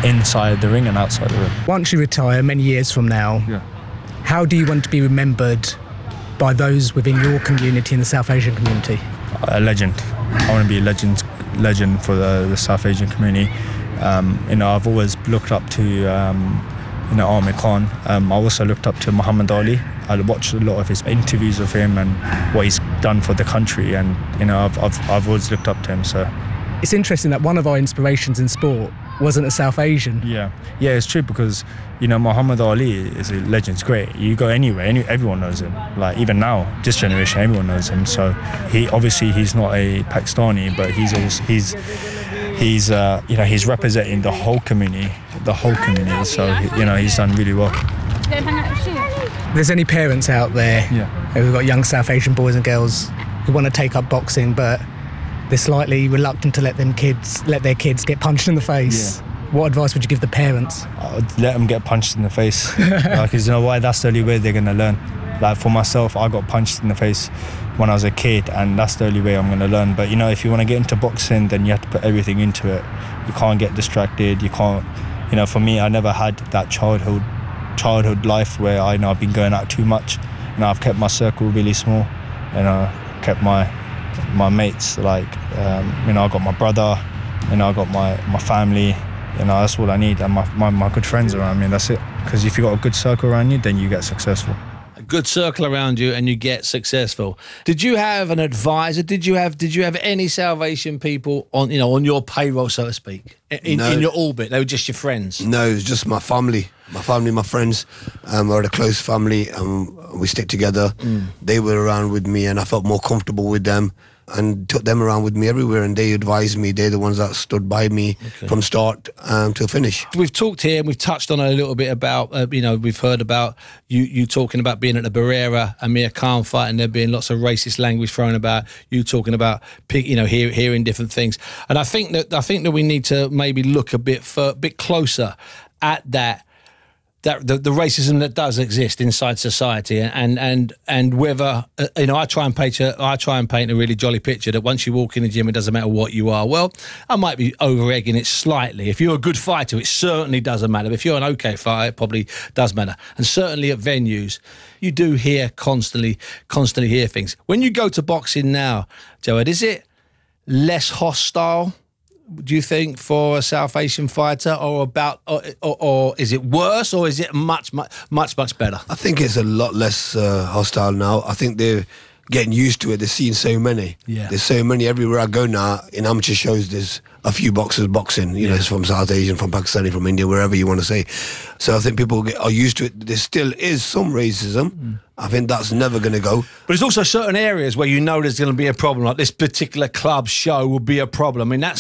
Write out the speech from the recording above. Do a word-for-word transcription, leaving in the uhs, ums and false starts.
inside the ring and outside the ring. Once you retire, many years from now, Yeah. how do you want to be remembered by those within your community and the South Asian community? A legend. I want to be a legend, legend for the, the South Asian community. Um, you know, I've always looked up to, um, you know, Amir Khan. Um, I also looked up to Muhammad Ali. I watched a lot of his interviews of him and what he's done for the country, and you know, I've I've, I've always looked up to him. So it's interesting that one of our inspirations in sport wasn't a South Asian. Yeah, yeah, it's true, because you know, Muhammad Ali is a legend. It's great. You go anywhere, any, everyone knows him. Like even now, this generation, everyone knows him. So he obviously he's not a Pakistani, but he's also he's he's uh, you know, he's representing the whole community, the whole community. So you know, he's done really well. If there's any parents out there Yeah. who've got young South Asian boys and girls who want to take up boxing, but they're slightly reluctant to let them kids let their kids get punched in the face, Yeah. what advice would you give the parents? I'd let them get punched in the face. Like, 'cause you know why? That's the only way they're gonna learn. Like for myself, I got punched in the face when I was a kid, and that's the only way I'm gonna learn. But you know, if you want to get into boxing, then you have to put everything into it. You can't get distracted. You can't. You know, for me, I never had that childhood childhood life where I you know I've been going out too much. You know, I've kept my circle really small, and I kept my my mates like um, you know, I got my brother, you know, I got my my family. You know, that's all I need, and my, my, my good friends around me, that's it. Because if you've got a good circle around you, then you get successful. A good circle around you and you get successful. Did you have an advisor? Did you have Did you have any Salvation people on, you know, on your payroll, so to speak, in, No. in your orbit? They were just your friends? No, it was just my family. My family, my friends. Um, we're a close family, and we stick together. Mm. They were around with me, and I felt more comfortable with them, and took them around with me everywhere, and they advised me. They're the ones that stood by me okay. from start um, to finish. We've talked here and we've touched on it a little bit about, uh, you know, we've heard about you you talking about being at the Barrera, Amir Khan fight, and there being lots of racist language thrown about, you talking about, you know, hear, hearing different things. And I think that I think that we need to maybe look a bit for, bit closer at that. That the, the racism that does exist inside society, and and and whether uh, you know, I try and paint a, I try and paint a really jolly picture that once you walk in the gym, it doesn't matter what you are. Well, I might be over egging it slightly. If you're a good fighter, it certainly doesn't matter. If you're an okay fighter, it probably does matter. And certainly at venues, you do hear constantly, constantly hear things. When you go to boxing now, Joed, is it less hostile, do you think, for a South Asian fighter, or about, or, or, or is it worse, or is it much, much, much, much better? I think it's a lot less uh, hostile now. I think they're getting used to it. They're seeing so many. Yeah. There's so many everywhere I go now. In amateur shows, there's a few boxers boxing. You yeah. know, it's from South Asian, from Pakistani, from India, wherever you want to say. So I think people get, are used to it. There still is some racism. Mm. I think that's never going to go. But there's also certain areas where you know there's going to be a problem, like this particular club show will be a problem. I mean, that's